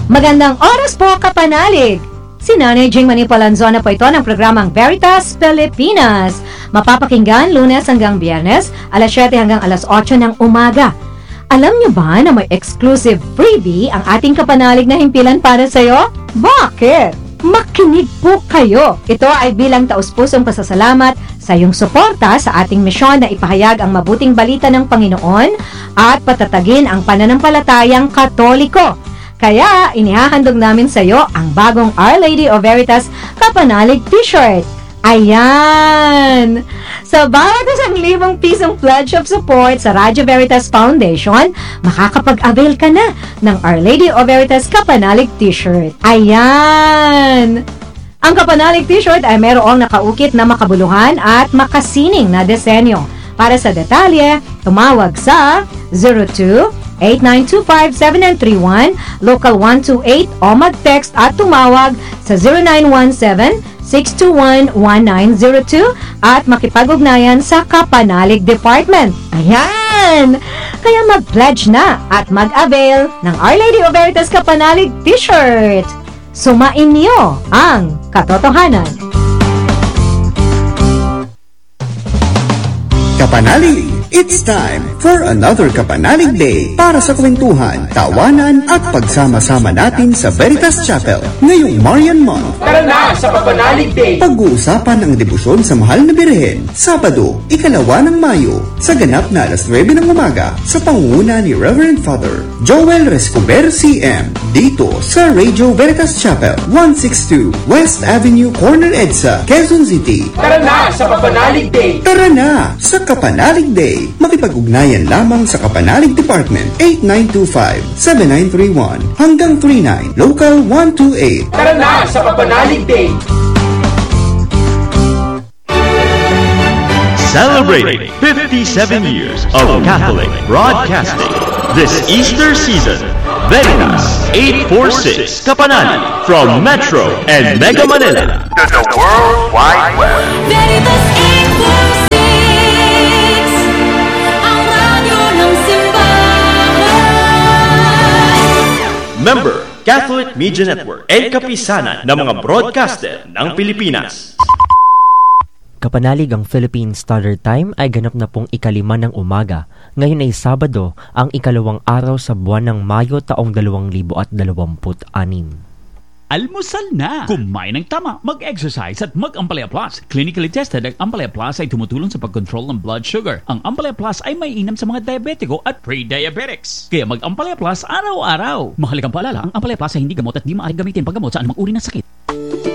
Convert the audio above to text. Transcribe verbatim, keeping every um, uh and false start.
Magandang oras po, kapanalig! Si Nanay Jing Manipolanzona po ito ng programang Veritas Pilipinas. Mapapakinggan Lunes hanggang Biyernes, alas siyete hanggang alas otso ng umaga. Alam niyo ba na may exclusive freebie ang ating kapanalig na himpilan para sa'yo? Bakit? Makinig po kayo! Ito ay bilang taus-pusong pasasalamat sa iyong suporta sa ating misyon na ipahayag ang mabuting balita ng Panginoon at patatagin ang pananampalatayang Katoliko. Kaya, inihahandog namin sa iyo ang bagong Our Lady of Veritas Kapanalig T-shirt. Ayan! Sa bawat isang libong pisong pledge of support sa Radyo Veritas Foundation, makakapag-avail ka na ng Our Lady of Veritas Kapanalig T-shirt. Ayan! Ang Kapanalig T-shirt ay mayroong nakaukit na makabuluhan at makasining na disenyo. Para sa detalye, tumawag sa zero two eight nine two five seven nine three one, local one two eight o mag-text at tumawag sa zero nine one seven six two one one nine zero two at makipag-ugnayan sa Kapanalig Department. Ayan! Kaya mag-pledge na at mag-avail ng Our Lady of Veritas Kapanalig T-shirt. Sumain niyo ang katotohanan. Kapanalig, it's time for another Kapanalig Day para sa kwentuhan, tawanan at pagsama-sama natin sa Veritas Chapel ngayong Marian Month. Tara na sa Kapanalig Day! Pag-uusapan ang debosyon sa Mahal na Birhen, Sabado, ikalawa ng Mayo, sa ganap na alas nuwebe ng umaga sa pangunguna ni Reverend Father Joel Rescober C M dito sa Radio Veritas Chapel, one sixty-two West Avenue, Corner EDSA, Quezon City. Tara na sa Kapanalig Day! Tara na sa Kapanalig Day. Makipag-ugnayan lamang sa Kapanalig Department eight nine two five seven nine three one hanggang three nine, local one two eight. Tara na sa Kapanalig Day! Celebrating fifty-seven years of Catholic Broadcasting this Easter season. Veritas eight forty-six Kapanalig from Metro and Mega Manila to the World Wide Web. Veritas eight forty-six, ang radyo ng simbahan. Member Catholic Media Network and kapisanan ng mga broadcaster ng Pilipinas. Kapanalig ang Philippine Standard Time ay ganap na pong ikalima ng umaga. Ngayon ay Sabado, ang ikalawang araw sa buwan ng Mayo taong dalawang libo at dalawamput anim. Almusal na! Kumain ng tama, mag-exercise at mag-Ampalaya Plus. Clinically tested, ang Ampalaya Plus ay tumutulong sa pag-control ng blood sugar. Ang Ampalaya Plus ay may inam sa mga diabetiko at pre-diabetics. Kaya mag-Ampalaya Plus araw-araw. Mahalagang paalala, ang Ampalaya Plus ay hindi gamot at di maaaring gamitin paggamot sa anumang uri ng sakit.